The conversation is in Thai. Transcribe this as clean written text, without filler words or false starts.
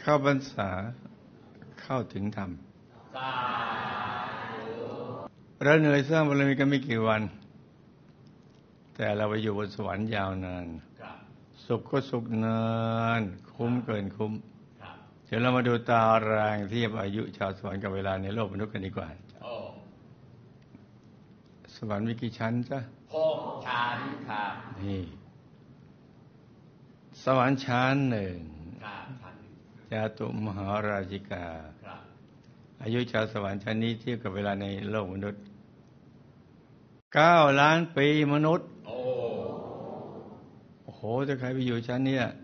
เข้าพรรษาเข้าถึงธรรมเราเหนื่อยสร้างบารมีกันไม่กี่วันแต่เราไปอยู่บนสวรรค์ยาวนานสุขก็สุขนานคุ้มเกินคุ้มเดี๋ยวเรามาดูตารางเทียบอายุชาวสวรรค์กับเวลาในโลกมนุษย์กันดีกว่าสวรรค์มีกี่ชั้นจ๊ะ 6 ชั้นครับนี่สวรรค์ชั้นหนึ่งจาตุมหาราชิกาอายุชาวสวรรค์ชั้นนี้เทียบกับเวลาในโลกมนุษย์9 ล้านปีมนุษย์โอ้โหถ้าใครไปอยู่ชั้นนี้